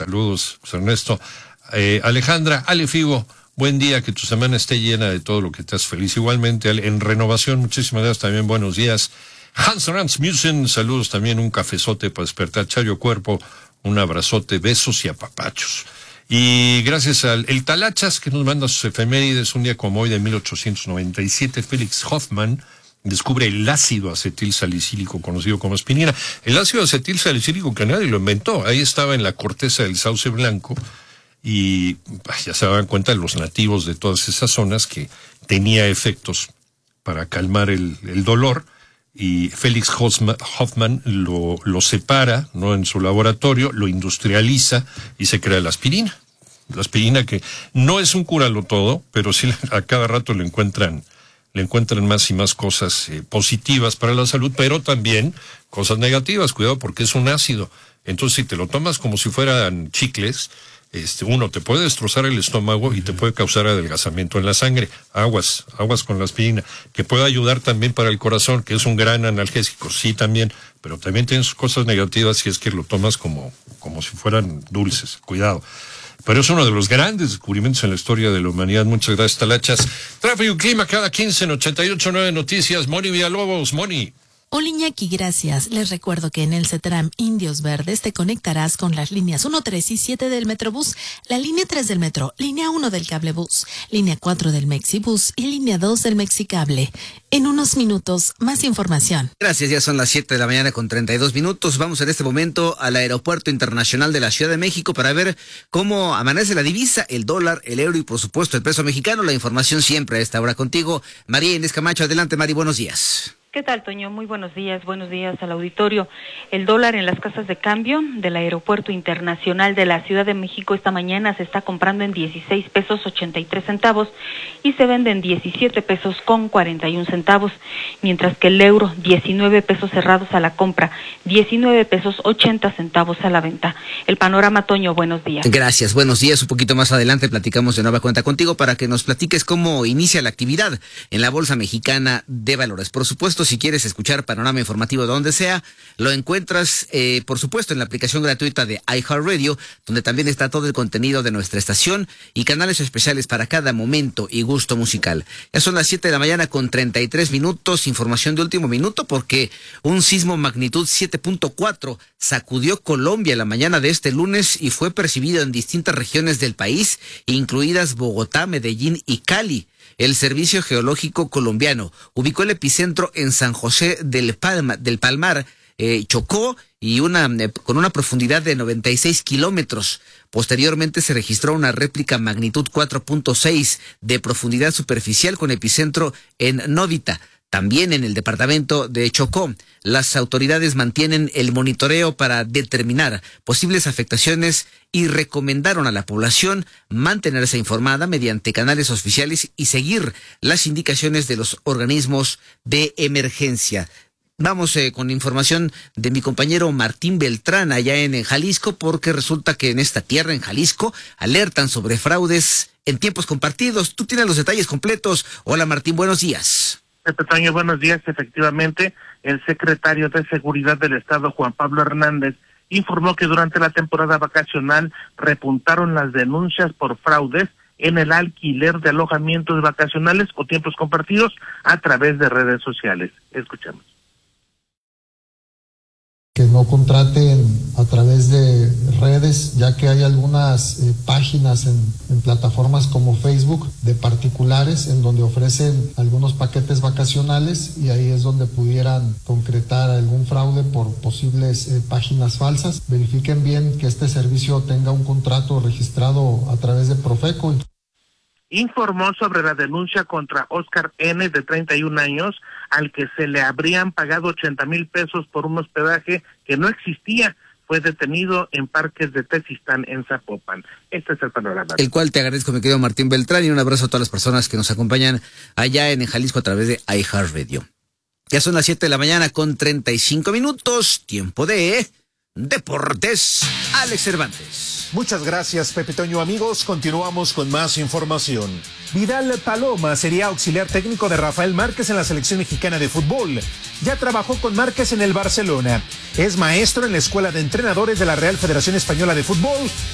Saludos, José Ernesto. Alejandra, Ale Figo, buen día, que tu semana esté llena de todo lo que te hace feliz. Igualmente, en Renovación, muchísimas gracias también, buenos días. Hans Musen, saludos también, un cafezote para despertar Chayo Cuerpo, un abrazote, besos y apapachos. Y gracias al el Talachas, que nos manda sus efemérides, un día como hoy de 1897, Felix Hoffmann descubre el ácido acetil salicílico, conocido como aspirina. El ácido acetil salicílico que nadie lo inventó, ahí estaba en la corteza del sauce blanco, y ya se daban cuenta los nativos de todas esas zonas que tenía efectos para calmar el dolor, y Felix Hoffmann lo separa, ¿no?, en su laboratorio, lo industrializa y se crea la aspirina. La aspirina que no es un cúralo todo, pero sí a cada rato le encuentran más y más cosas positivas para la salud, pero también cosas negativas. Cuidado, porque es un ácido. Entonces, si te lo tomas como si fueran chicles, uno, te puede destrozar el estómago y te puede causar adelgazamiento en la sangre. Aguas con la aspirina, que puede ayudar también para el corazón, que es un gran analgésico, sí también, pero también tiene sus cosas negativas si es que lo tomas como si fueran dulces. Cuidado. Pero es uno de los grandes descubrimientos en la historia de la humanidad. Muchas gracias, Talachas. Tráfico y clima cada 15 en 88.9 Noticias. Moni Villalobos, Moni. Hola Iñaki, gracias. Les recuerdo que en el CETRAM Indios Verdes te conectarás con las líneas 1, 3 y 7 del Metrobús, la línea 3 del Metro, línea 1 del Cablebús, línea 4 del Mexibús y línea 2 del Mexicable. En unos minutos, más información. Gracias, ya son las 7 de la mañana con 32 minutos. Vamos en este momento al Aeropuerto Internacional de la Ciudad de México para ver cómo amanece la divisa, el dólar, el euro y por supuesto el peso mexicano. La información siempre a esta hora contigo. María Inés Camacho, adelante Mari, buenos días. ¿Qué tal, Toño? Muy buenos días al auditorio. El dólar en las casas de cambio del Aeropuerto Internacional de la Ciudad de México esta mañana se está comprando en 16 pesos 83 centavos y se vende en 17 pesos con 41 centavos, mientras que el euro 19 pesos cerrados a la compra, 19 pesos 80 centavos a la venta. El panorama, Toño, buenos días. Gracias, buenos días. Un poquito más adelante platicamos de nueva cuenta contigo para que nos platiques cómo inicia la actividad en la Bolsa Mexicana de Valores. Por supuesto, si quieres escuchar panorama informativo de donde sea, lo encuentras, por supuesto, en la aplicación gratuita de iHeartRadio, donde también está todo el contenido de nuestra estación y canales especiales para cada momento y gusto musical. Ya son las 7 de la mañana con 33 minutos, información de último minuto, porque un sismo magnitud 7.4 sacudió Colombia la mañana de este lunes y fue percibido en distintas regiones del país, incluidas Bogotá, Medellín y Cali. El Servicio Geológico Colombiano ubicó el epicentro en San José del Palmar, Chocó, y con una profundidad de 96 kilómetros. Posteriormente se registró una réplica magnitud 4.6 de profundidad superficial con epicentro en Novita, también en el departamento de Chocó. Las autoridades mantienen el monitoreo para determinar posibles afectaciones y recomendaron a la población mantenerse informada mediante canales oficiales y seguir las indicaciones de los organismos de emergencia. Vamos con información de mi compañero Martín Beltrán allá en Jalisco, porque resulta que en esta tierra, en Jalisco, alertan sobre fraudes en tiempos compartidos. Tú tienes los detalles completos. Hola Martín, buenos días. Toño, buenos días. Efectivamente, el secretario de Seguridad del Estado, Juan Pablo Hernández, informó que durante la temporada vacacional repuntaron las denuncias por fraudes en el alquiler de alojamientos vacacionales o tiempos compartidos a través de redes sociales. Escuchemos. Que no contraten a través de redes, ya que hay algunas páginas en plataformas como Facebook de particulares en donde ofrecen algunos paquetes vacacionales, y ahí es donde pudieran concretar algún fraude por posibles páginas falsas. Verifiquen bien que este servicio tenga un contrato registrado a través de Profeco. Informó sobre la denuncia contra Oscar N., de 31 años, al que se le habrían pagado 80,000 pesos por un hospedaje que no existía. Fue detenido en Parques de Tezistán, en Zapopan. Este es el panorama. El cual te agradezco, mi querido Martín Beltrán, y un abrazo a todas las personas que nos acompañan allá en Jalisco a través de iHeartRadio. Ya son las 7 de la mañana con 35 minutos, tiempo de Deportes. Alex Cervantes. Muchas gracias, Pepe Toño. Amigos, continuamos con más información. Vidal Paloma sería auxiliar técnico de Rafael Márquez en la selección mexicana de fútbol. Ya trabajó con Márquez en el Barcelona. Es maestro en la Escuela de Entrenadores de la Real Federación Española de Fútbol